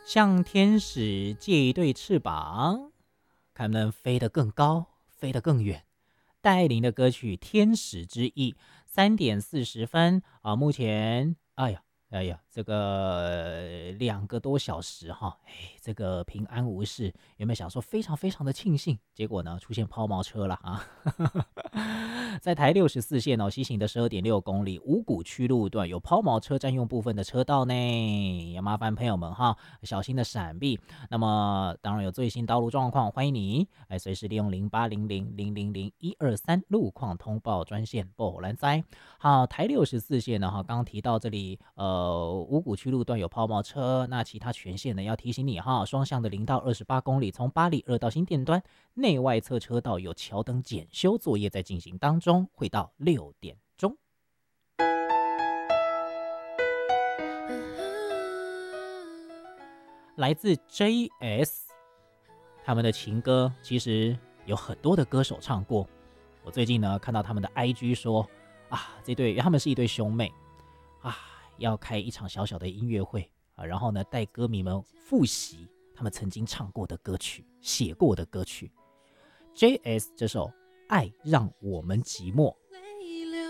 向天使借一对翅膀，看能飞得更高，飞得更远。戴爱玲的歌曲《天使之翼》3:40啊，目前这个2个多小时哈，这个平安无事。原本想说非常非常的庆幸，结果呢出现抛锚车了啊！在台64线西行的12.6公里五股区路段有抛锚车占用部分的车道呢，也麻烦朋友们哈小心的闪避。那么当然有最新道路状况，欢迎你随时利用0800000123路况通报专线报蓝灾。好，台64线呢刚刚提到这里五股区路段有抛锚车，那其他全线呢要提醒你哈，双向的0到28公里，从八里二到新店端内外侧车道有桥灯检修作业在进行当中，会到6点钟。来自 JS 他们的情歌，其实有很多的歌手唱过。我最近呢看到他们的 IG 说他们是一对兄妹要开一场小小的音乐会然后呢带歌迷们复习他们曾经唱过的歌曲，写过的歌曲。JS 这首《爱让我们寂寞》